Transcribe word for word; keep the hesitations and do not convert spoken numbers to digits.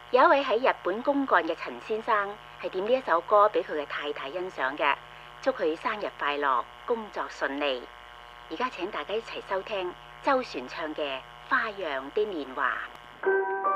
有一位喺日本公幹嘅陳先生係點呢一首歌俾佢嘅太太欣賞嘅，祝佢生日快樂，工作順利。而家請大家一齊收聽周璇唱嘅《花樣的年華》。